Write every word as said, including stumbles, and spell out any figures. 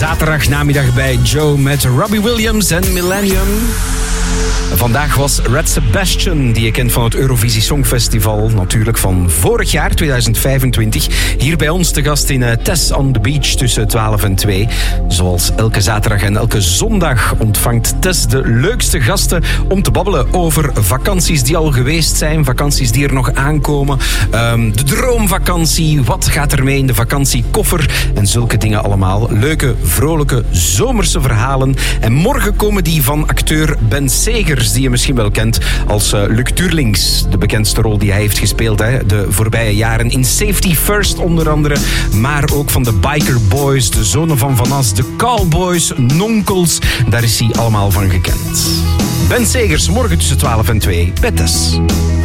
zaterdagnamiddag bij Joe met Robbie Williams en Millennium. Vandaag was Red Sebastian, die je kent van het Eurovisie Songfestival, natuurlijk van vorig jaar, tweeduizend vijfentwintig. Hier bij ons te gast in uh, Tess on the Beach tussen twaalf en twee. Zoals elke zaterdag en elke zondag ontvangt Tess de leukste gasten om te babbelen over vakanties die al geweest zijn, vakanties die er nog aankomen, um, de droomvakantie, wat gaat er mee in de vakantiekoffer en zulke dingen allemaal. Leuke, vrolijke, zomerse verhalen. En morgen komen die van acteur Ben Segers, die je misschien wel kent als uh, Luc Tuurlings. De bekendste rol die hij heeft gespeeld hè, de voorbije jaren in Safety First onder andere. Maar ook van de Biker Boys, de Zonen van Van As, de Cowboys, Nonkels. Daar is hij allemaal van gekend. Ben Segers, morgen tussen twaalf en twee bij Tess.